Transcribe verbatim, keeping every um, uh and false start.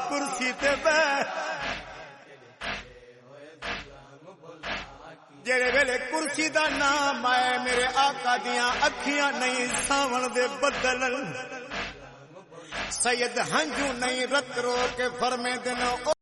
कुर्सी ते बैठ जेड़े वेले कुर्सी दा नाम आए मेरे आका दियां अखियां नहीं सावण दे बदलन सैयद हंजू नहीं रत रो के फरमे दिन